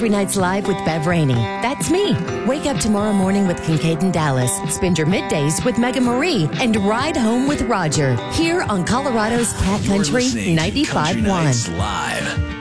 Nights Live with Bev Rainey. That's me. Wake up tomorrow morning with Kincaid and Dallas. Spend your middays with Mega Marie and ride home with Roger. Here on Colorado's Cat Country 95.1. Live.